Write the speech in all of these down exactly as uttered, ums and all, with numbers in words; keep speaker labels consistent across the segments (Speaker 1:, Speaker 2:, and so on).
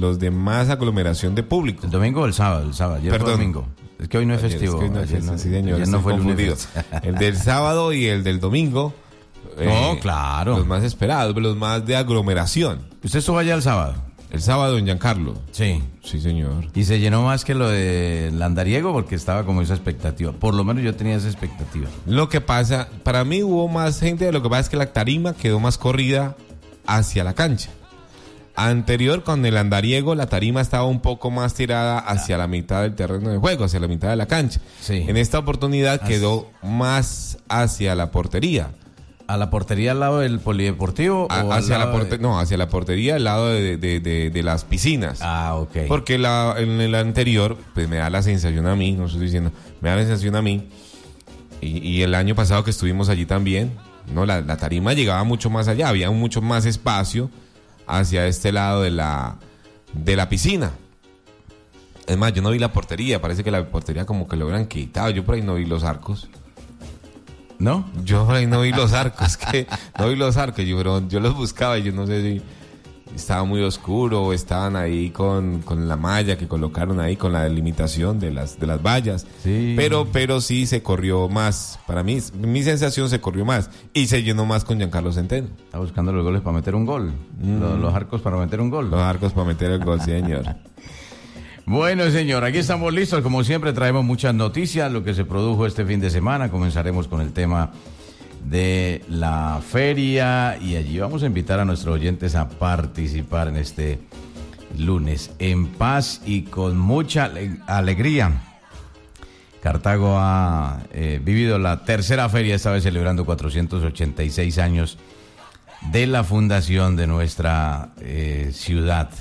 Speaker 1: los de más aglomeración de público.
Speaker 2: ¿El domingo o el sábado? El sábado, ayer
Speaker 1: Perdón.
Speaker 2: fue domingo. Es que hoy no es
Speaker 1: Ayer,
Speaker 2: festivo.
Speaker 1: es que hoy no es
Speaker 2: Ayer
Speaker 1: festivo,
Speaker 2: no,
Speaker 1: sí, señor,
Speaker 2: ayer no
Speaker 1: estoy
Speaker 2: fue
Speaker 1: confundido.
Speaker 2: lunes.
Speaker 1: El del sábado y el del domingo.
Speaker 2: No, claro.
Speaker 1: Los más esperados, los más de aglomeración.
Speaker 2: ¿Usted estuvo allá el sábado?
Speaker 1: El sábado en Giancarlo.
Speaker 2: Sí.
Speaker 1: Sí, señor.
Speaker 2: Y se llenó más que lo de Landariego porque estaba como esa expectativa. Por lo menos yo tenía esa expectativa.
Speaker 1: Lo que pasa, para mí hubo más gente, lo que pasa es que la tarima quedó más corrida hacia la cancha. Anterior, con el andariego, la tarima estaba un poco más tirada hacia la mitad del terreno de juego, hacia la mitad de la cancha.
Speaker 2: Sí.
Speaker 1: En esta oportunidad
Speaker 2: As-
Speaker 1: quedó más hacia la portería.
Speaker 2: ¿A la portería al lado del polideportivo?
Speaker 1: A-
Speaker 2: o al
Speaker 1: hacia la
Speaker 2: lado
Speaker 1: porte-
Speaker 2: de-
Speaker 1: No, hacia la portería, al lado de, de- de- de las piscinas.
Speaker 2: Ah, ok.
Speaker 1: Porque la, en el anterior, pues me da la sensación a mí, no estoy diciendo, me da la sensación a mí, y, y el año pasado que estuvimos allí también, no, la, la tarima llegaba mucho más allá, había mucho más espacio hacia este lado de la, de la piscina. Es más, yo no vi la portería, parece que la portería como que lo hubieran quitado, yo por ahí no vi los arcos.
Speaker 2: ¿No?
Speaker 1: Yo por ahí no vi los arcos, que no vi los arcos, yo, pero yo los buscaba y yo no sé si estaba muy oscuro o estaban ahí con, con la malla que colocaron ahí, con la delimitación de las, de las vallas.
Speaker 2: Sí.
Speaker 1: Pero, pero sí se corrió más, para mí, mi sensación se corrió más y se llenó más con Giancarlo Centeno.
Speaker 2: Está buscando los goles para meter un gol.
Speaker 1: Mm.
Speaker 2: Los, los arcos para meter un gol.
Speaker 1: Los arcos para meter el gol, señor.
Speaker 2: Bueno, señor, aquí estamos listos. Como siempre, traemos muchas noticias, lo que se produjo este fin de semana. Comenzaremos con el tema de la feria y allí vamos a invitar a nuestros oyentes a participar en este lunes en paz y con mucha ale- alegría. Cartago ha eh, vivido la tercera feria, esta vez celebrando cuatrocientos ochenta y seis años de la fundación de nuestra eh, ciudad.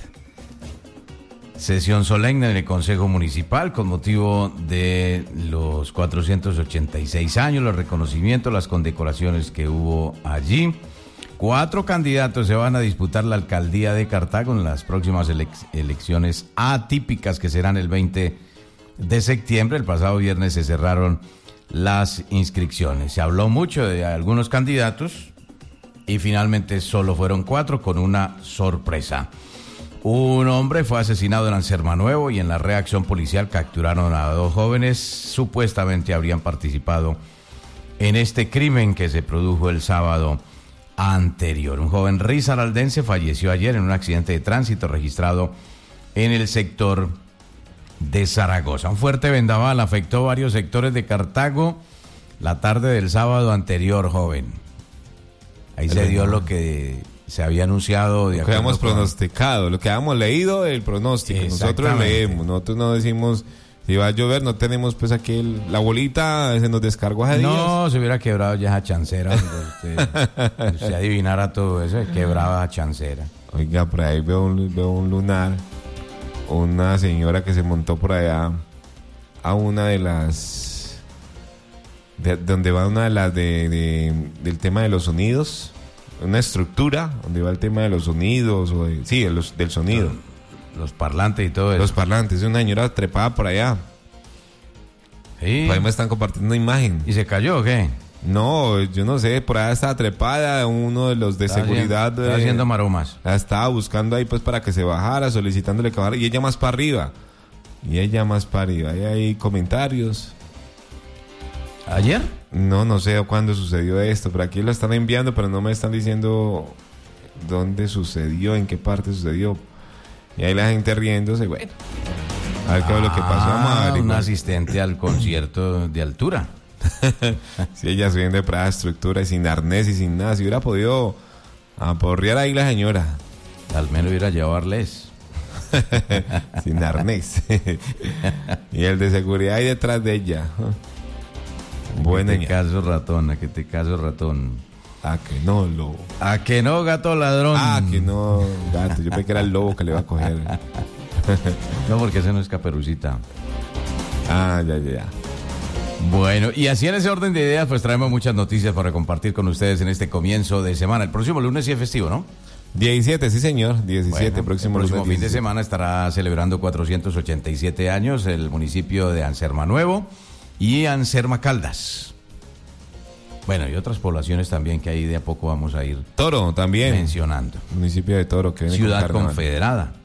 Speaker 2: Sesión solemne en el Consejo Municipal con motivo de los cuatrocientos ochenta y seis años, los reconocimientos, las condecoraciones que hubo allí. Cuatro candidatos se van a disputar la alcaldía de Cartago en las próximas elec- elecciones atípicas que serán el veinte de septiembre. El pasado viernes se cerraron las inscripciones. Se habló mucho de algunos candidatos y finalmente solo fueron cuatro con una sorpresa. Un hombre fue asesinado en Anserma-Nuevo y en la reacción policial capturaron a dos jóvenes. Supuestamente habrían participado en este crimen que se produjo el sábado anterior. Un joven risaraldense falleció ayer en un accidente de tránsito registrado en el sector de Zaragoza. Un fuerte vendaval afectó varios sectores de Cartago la tarde del sábado anterior, joven. Ahí se dio lo que se había anunciado. De
Speaker 1: Lo que habíamos
Speaker 2: acuerdo con-
Speaker 1: pronosticado, lo que habíamos leído, el pronóstico. Nosotros
Speaker 2: Exactamente.
Speaker 1: leemos, nosotros no decimos si va a llover, no tenemos pues aquí el- la bolita, se nos descargó hace días.
Speaker 2: No, se hubiera quebrado ya esa chancera. Usted, usted adivinara todo eso, quebraba esa chancera.
Speaker 1: Oiga, por ahí veo un, veo un lunar, una señora que se montó por allá a una de las, de, donde va una de las de, de- del tema de los sonidos, una estructura donde va el tema de los sonidos, o de- sí, de los, del sonido,
Speaker 2: Los parlantes y todo eso.
Speaker 1: los parlantes, una señora trepada por allá,
Speaker 2: Sí.
Speaker 1: por ahí me están compartiendo una imagen.
Speaker 2: ¿Y se cayó o qué?
Speaker 1: No, yo no sé, por allá estaba trepada, uno de los de
Speaker 2: Estaba
Speaker 1: seguridad
Speaker 2: haciendo- estaba
Speaker 1: eh,
Speaker 2: haciendo maromas.
Speaker 1: la estaba buscando ahí pues para que se bajara, solicitándole que bajara, y ella más para arriba. Y ella más para arriba. Ahí hay comentarios.
Speaker 2: ¿Ayer?
Speaker 1: No, no sé cuándo sucedió esto, pero aquí lo están enviando, pero no me están diciendo dónde sucedió, en qué parte sucedió. Y ahí la gente riéndose, bueno. A ver qué es lo que pasó. Vamos a
Speaker 2: Ah, un
Speaker 1: averiguar.
Speaker 2: asistente al concierto de altura.
Speaker 1: Si ella se viene para la estructura y sin arnés y sin nada, si hubiera podido aporrear ahí la señora.
Speaker 2: Al menos ir a llevarles.
Speaker 1: Sin arnés. Y el de seguridad ahí detrás de ella. Buena
Speaker 2: Que te
Speaker 1: señal.
Speaker 2: caso ratón, a que te caso ratón.
Speaker 1: Ah, que no, lobo.
Speaker 2: A que no, gato ladrón.
Speaker 1: Ah, que no, gato. Yo pensé que era el lobo que le iba a coger.
Speaker 2: No, porque ese no es Caperucita.
Speaker 1: Ah, ya, ya, ya.
Speaker 2: Bueno, y así en ese orden de ideas, pues traemos muchas noticias para compartir con ustedes en este comienzo de semana. El próximo lunes sí es festivo, ¿no?
Speaker 1: diecisiete, sí señor. diecisiete,
Speaker 2: Bueno,
Speaker 1: próximo,
Speaker 2: el próximo
Speaker 1: lunes
Speaker 2: fin de
Speaker 1: diecisiete.
Speaker 2: semana estará celebrando cuatrocientos ochenta y siete años el municipio de Anserma-Nuevo y Anserma Caldas. Bueno, y otras poblaciones también que ahí de a poco vamos a ir
Speaker 1: Toro también.
Speaker 2: mencionando.
Speaker 1: Municipio de Toro. Que viene con
Speaker 2: Ciudad
Speaker 1: carnaval.
Speaker 2: Confederada.